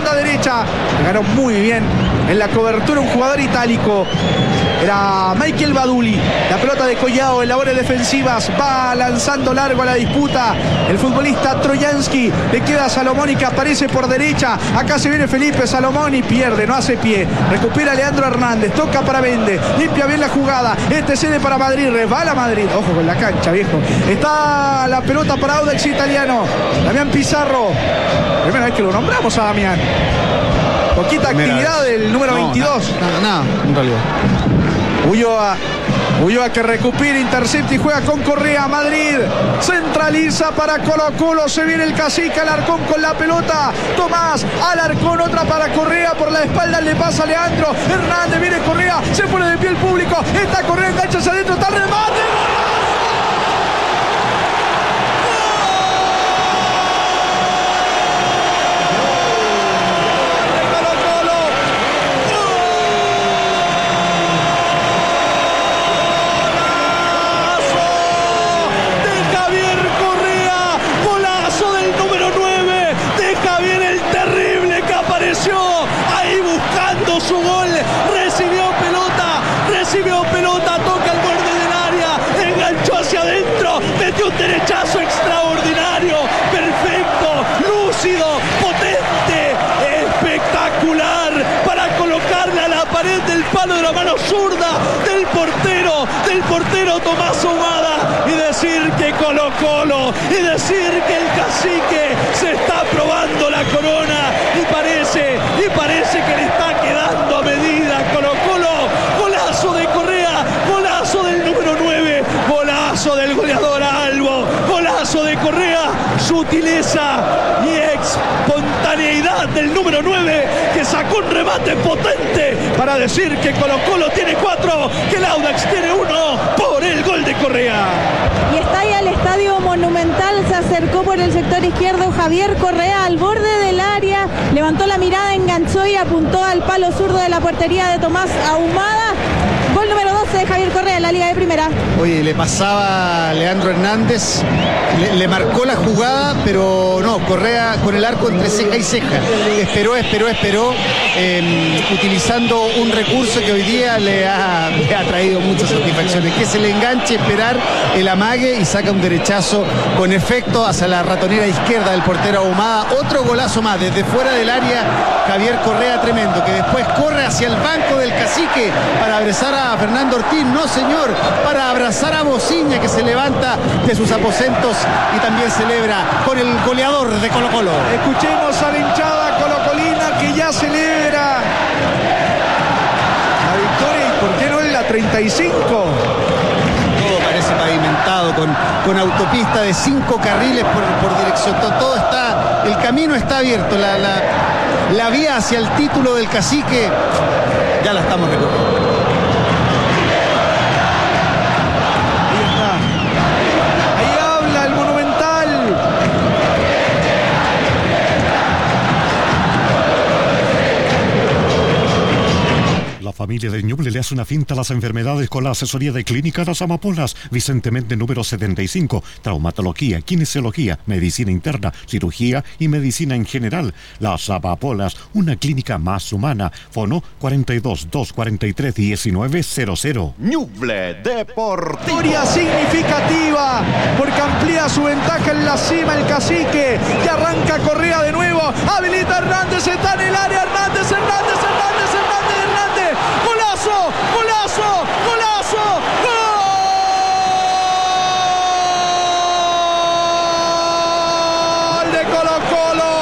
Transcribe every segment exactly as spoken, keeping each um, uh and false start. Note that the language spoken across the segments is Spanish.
banda derecha. Llegaron muy bien en la cobertura un jugador itálico. Era Michael Baduli. La pelota de Collao en labores defensivas. Va lanzando largo a la disputa el futbolista Trojansky. Le queda a Salomón que aparece por derecha. Acá se viene Felipe Salomón y pierde, no hace pie. Recupera Leandro Hernández. Toca para Vende. Limpia bien la jugada. Este cede para Madrid. Resbala Madrid. Ojo con la cancha, viejo. Está la pelota para Audax Italiano. Damián Pizarro. Primera vez que lo nombramos a Damián. Poquita Primera actividad vez. Del número no, veintidós. Nada, nada, nada, en realidad. Ulloa. Ulloa que recupera, intercepta y juega con Correa. Madrid centraliza para Colo Colo. Se viene el cacique Alarcón con la pelota. Tomás Alarcón, otra para Correa. Por la espalda le pasa a Leandro Hernández. Viene Correa, se pone de pie el público. Está Correa, engancha hacia adentro. Está el remate. Su gol, recibió pelota, recibió pelota, toca el borde del área, enganchó hacia adentro, metió un derechazo extraordinario, perfecto, lúcido, potente, espectacular, para colocarle a la pared del palo de la mano zurda del portero, del portero Tomás Ahumada, y decir que Colo Colo, y decir que el cacique se está probando la corona, y parece, y parece que le está quedando a medida Colo Colo. Golazo de Correa, golazo del número nueve, golazo del goleador Albo, golazo de Correa, sutileza y espontaneidad del número nueve, que sacó un remate potente para decir que Colo Colo tiene cuatro, que el Audax tiene uno, por el gol de Correa. Y está ahí al Estadio Monumental, se acercó por el sector izquierdo Javier Correa al borde del área, levantó la mirada, enganchó y apuntó al palo zurdo de la portería de Tomás Ahumada. Gol número doce de Javier Correa en la Liga de Primera. Oye, le pasaba a Leandro Hernández, le, le marcó la jugada, pero no, Correa con el arco entre ceja y ceja. Esperó, esperó, esperó, eh, utilizando un recurso que hoy día le ha, le ha traído muchas satisfacciones, que es el enganche, esperar el amague y saca un derechazo con efecto hacia la ratonera izquierda del portero Ahumada. Otro golazo más, desde fuera del área, Javier Correa tremendo, que después corre hacia el banco del cacique para abrazar a Fernando Ortiz, no señor, para abrazar a Bociña, que se levanta de sus aposentos y también celebra con el goleador de Colo Colo. Escuchemos a la hinchada colocolina que ya celebra la victoria, y por qué no en la treinta y cinco. Todo parece pavimentado con, con autopista de cinco carriles por, por dirección, todo, todo está, el camino está abierto, la, la, la vía hacia el título del cacique ya la estamos recorriendo. La familia de Ñuble le hace una finta a las enfermedades con la asesoría de Clínica Las Amapolas. Vicente Méndez, número setenta y cinco. Traumatología, kinesiología, medicina interna, cirugía y medicina en general. Las Amapolas, una clínica más humana. Fono cuarenta y dos, doscientos cuarenta y tres, diecinueve cero cero. Ñuble Deportivo. Victoria significativa, porque amplía su ventaja en la cima el cacique, que arranca Correa de nuevo. Habilita Hernández, está en el área. Hernández, Hernández, Hernández, Hernández, Hernández. Golazo, golazo, golazo, gol de Colo Colo.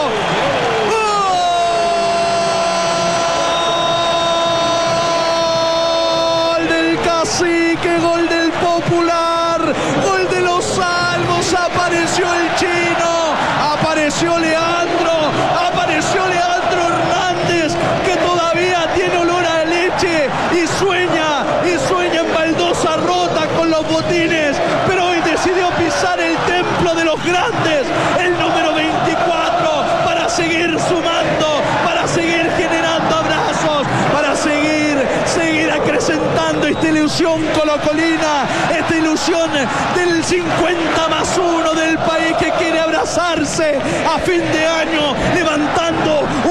Gol del cacique, gol del popular, gol de los salvos. Apareció el chino, apareció Leandro, apareció Leandro Hernández, que todavía tiene olor a leche y sueña, y sueña en baldosa rota con los botines, pero hoy decidió pisar el templo de los grandes, el número veinticuatro, para seguir sumando, para seguir generando abrazos, para seguir, seguir acrecentando esta ilusión colocolina, esta ilusión del cincuenta más uno del país que quiere abrazarse a fin de año, levantando